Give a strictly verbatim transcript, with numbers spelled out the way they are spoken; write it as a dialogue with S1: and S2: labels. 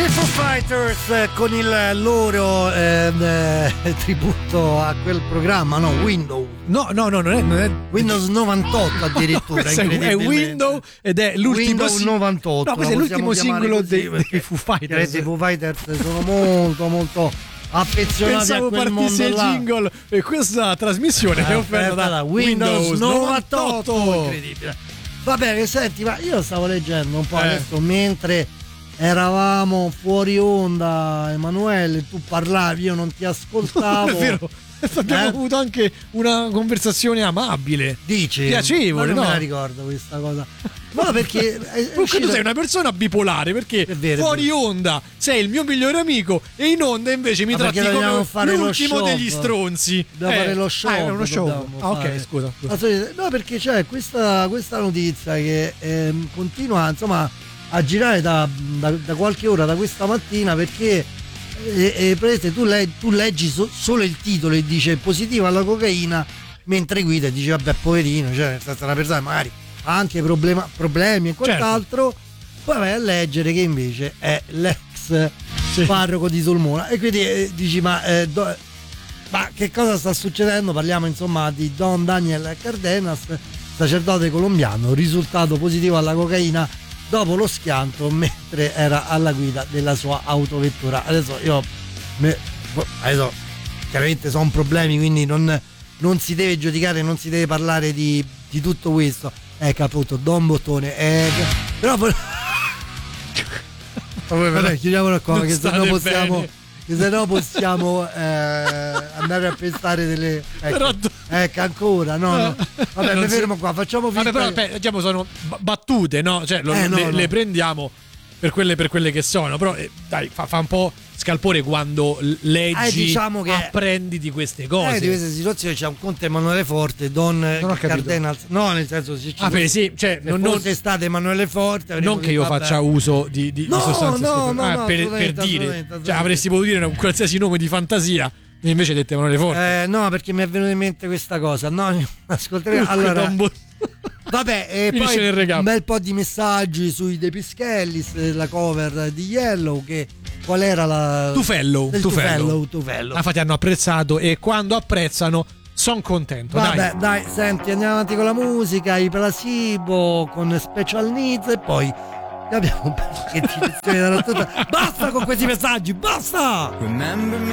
S1: Foo Fighters con il loro eh, eh, tributo a quel programma, no? Windows.
S2: No, no, no, non è, non è...
S1: Windows novantotto addirittura.
S2: È Windows ed è l'ultimo
S1: Windows novantotto.
S2: No, questo è l'ultimo singolo dei, dei Foo Fighters.
S1: I Foo Fighters sono molto molto affezionati.
S2: Pensavo
S1: a quel mondo
S2: partisse
S1: là.
S2: Il jingle e questa trasmissione è offerta da, da
S1: Windows,
S2: Windows
S1: novantotto.
S2: novantotto.
S1: Incredibile. Va bene, senti, ma io stavo leggendo un po'
S2: eh.
S1: adesso mentre eravamo fuori onda, Emanuele, tu parlavi, io non ti ascoltavo.
S2: È vero. Abbiamo
S1: eh?
S2: avuto anche una conversazione amabile.
S1: Dici?
S2: Piacevole,
S1: ma non
S2: no?
S1: me la ricordo questa cosa. No, perché è
S2: Comunque tu sei una persona bipolare, perché
S1: vero,
S2: fuori onda sei il mio migliore amico e in onda invece mi
S1: ma
S2: tratti come
S1: fare
S2: l'ultimo
S1: lo
S2: degli stronzi.
S1: Da
S2: eh.
S1: fare lo show.
S2: Ah, è uno show. Ah, ok,
S1: fare.
S2: scusa. scusa.
S1: No, perché c'è questa, questa notizia che eh, continua, insomma, a girare da, da, da qualche ora, da questa mattina, perché e, e, tu, le, tu leggi so, solo il titolo e dice positivo alla cocaina mentre guida e dici vabbè poverino, cioè nel senso una persona magari ha anche problema, problemi e quant'altro, certo. Poi vai a leggere che invece è l'ex sì. parroco di Sulmona e quindi eh, dici ma, eh, do, ma che cosa sta succedendo? Parliamo insomma di Don Daniel Cardenas, sacerdote colombiano, risultato positivo alla cocaina dopo lo schianto mentre era alla guida della sua autovettura. Adesso io me, adesso chiaramente sono problemi, quindi non, non si deve giudicare, non si deve parlare di, di tutto questo. Ecco appunto Don Bottone, eh, però vabbè, chiudiamolo qua che se no possiamo che se no possiamo eh, andare a pensare delle ecco, ecco ancora no, no. Vabbè mi fermo qua, facciamo finta.
S2: Vabbè, però, diciamo sono battute, no? Cioè lo,
S1: eh, no,
S2: le,
S1: no.
S2: le prendiamo per quelle per quelle che sono, però eh, dai fa, fa un po' scalpore quando leggi,
S1: eh, diciamo che
S2: apprendi di queste cose.
S1: Eh, di queste situazioni c'è un conte Emanuele Forte, Don Cardenal. No, nel senso se ci
S2: ah, beh, sì, cioè,
S1: non, non fosse stato Emanuele Forte.
S2: Non che io vabbè. faccia uso di, di,
S1: no,
S2: di sostanze
S1: no, no,
S2: ah,
S1: no,
S2: per, per dire,
S1: assolutamente.
S2: Cioè, avresti potuto dire un qualsiasi nome di fantasia. E invece dette Emanuele Forte.
S1: Eh, no, perché mi è venuta in mente questa cosa. No, ascolteremo. Allora,
S2: Bo-
S1: vabbè, e poi un bel po' di messaggi sui De Pischellis, la cover di Yellow, che qual era la
S2: Tufello,
S1: Tufello,
S2: Tufello.
S1: Tufello.
S2: Infatti hanno apprezzato e quando apprezzano sono contento.
S1: Vabbè,
S2: dai.
S1: dai, senti, andiamo avanti con la musica, i Placebo con Special Needs e poi abbiamo un po' che ci basta con questi messaggi, basta!